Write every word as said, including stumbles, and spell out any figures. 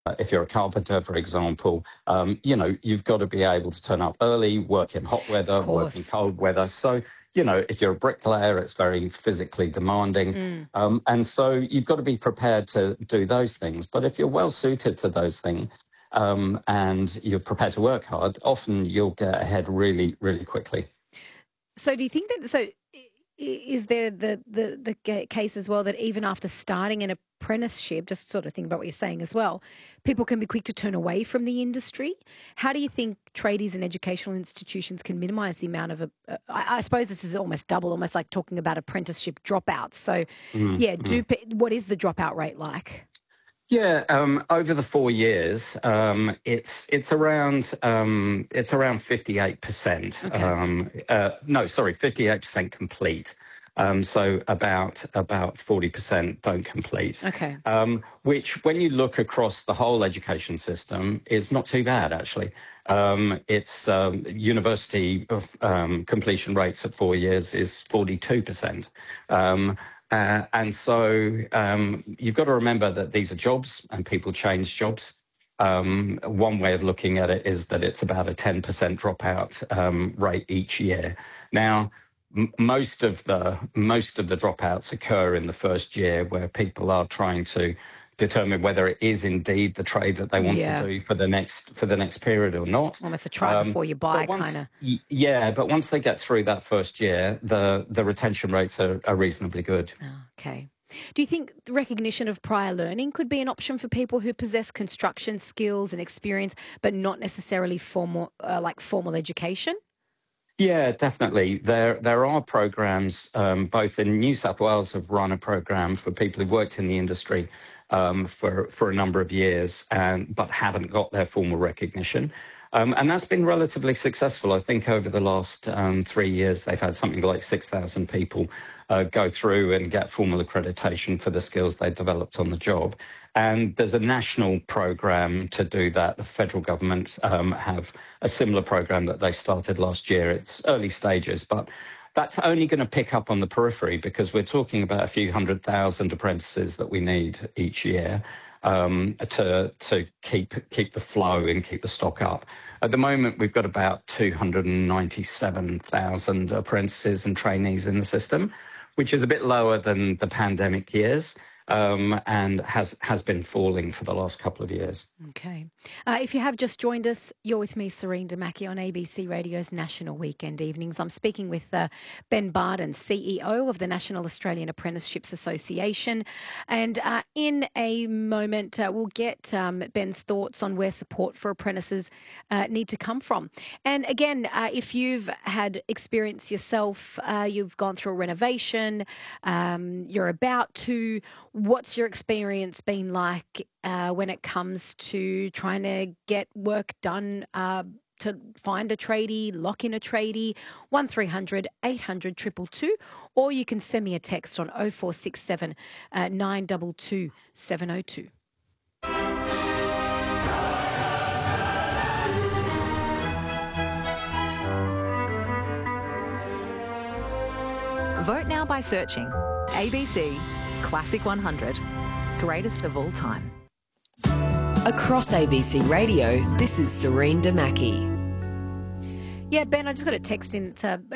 Uh, if you're a carpenter, for example, um, you know, you've got to be able to turn up early, work in hot Of weather, work in course. cold weather. So, you know, if you're a bricklayer, it's very physically demanding. Mm. Um, and so you've got to be prepared to do those things. But if you're well suited to those things um, and you're prepared to work hard, often you'll get ahead really, really quickly. So do you think that, so i- i- is there the, the, the ca- case as well that even after starting an apprenticeship, just sort of think about what you're saying as well, people can be quick to turn away from the industry? How do you think tradies and educational institutions can minimise the amount of, a, uh, I, I suppose this is almost double, almost like talking about apprenticeship dropouts. So Mm, yeah, mm. do pe- what is the dropout rate like? Yeah, um, over the four years, um, it's it's around um, it's around fifty-eight percent. Okay. Um, uh, no, sorry, fifty-eight percent complete. Um, so about about forty percent don't complete. Okay. Um, which, when you look across the whole education system, is not too bad actually. Um, it's um, university of, um, completion rates at four years is forty-two percent. Um, uh, and so um, you've got to remember that these are jobs and people change jobs. Um, one way of looking at it is that it's about a ten percent dropout um, rate each year. Now, m- most of the most of the dropouts occur in the first year, where people are trying to determine whether it is indeed the trade that they want to Yeah. do for the next for the next period or not. Almost a try Um, before you buy but kind once, of. y- yeah, but once they get through that first year, the the retention rates are, are reasonably good. Oh, okay. Do you think the recognition of prior learning could be an option for people who possess construction skills and experience, but not necessarily formal, uh, like formal education? Yeah, definitely. There there are programs, um, both in New South Wales have run a program for people who've worked in the industry um, for for a number of years and but haven't got their formal recognition. Um, and that's been relatively successful. I think over the last um, three years, they've had something like six thousand people uh, go through and get formal accreditation for the skills they developed on the job. And there's a national program to do that. The federal government um, have a similar program that they started last year. It's early stages, but that's only going to pick up on the periphery because we're talking about a few hundred thousand apprentices that we need each year um, to to keep keep the flow and keep the stock up. At the moment, we've got about two hundred ninety-seven thousand apprentices and trainees in the system, which is a bit lower than the pandemic years um, and has has been falling for the last couple of years. Okay. Uh, if you have just joined us, you're with me, Serene Damaki, on A B C Radio's National Weekend Evenings. I'm speaking with uh, Ben Barden, C E O of the National Australian Apprenticeships Association. And uh, in a moment, uh, we'll get um, Ben's thoughts on where support for apprentices uh, need to come from. And again, uh, if you've had experience yourself, uh, you've gone through a renovation, um, you're about to, what's your experience been like uh, when it comes to trying to get work done, uh, to find a tradie, lock in a tradie? one three hundred eight hundred two two two, or you can send me a text on oh four six seven uh, nine two two seven oh two. Vote now by searching A B C Classic one hundred, greatest of all time. Across A B C Radio, this is Serene Damaki. Yeah, Ben, I just got a text in. It's, uh,